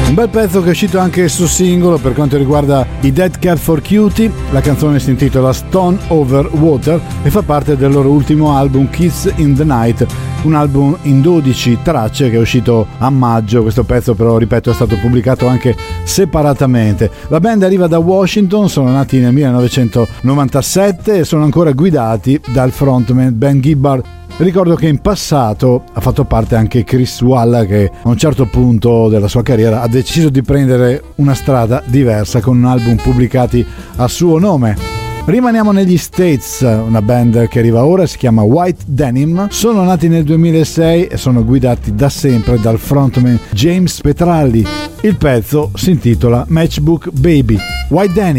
Un bel pezzo che è uscito anche su singolo per quanto riguarda i Dead Cat for Cutie. La canzone si intitola Stone Over Water e fa parte del loro ultimo album Kids in the Night, un album in 12 tracce che è uscito a maggio. Questo pezzo però, ripeto, è stato pubblicato anche separatamente. La band arriva da Washington, sono nati nel 1997 e sono ancora guidati dal frontman Ben Gibbard. Ricordo che in passato ha fatto parte anche Chris Walla, che a un certo punto della sua carriera ha deciso di prendere una strada diversa con un album pubblicati a suo nome. Rimaniamo negli States, una band che arriva ora si chiama White Denim, sono nati nel 2006 e sono guidati da sempre dal frontman James Petralli. Il pezzo si intitola Matchbook Baby. White Denim.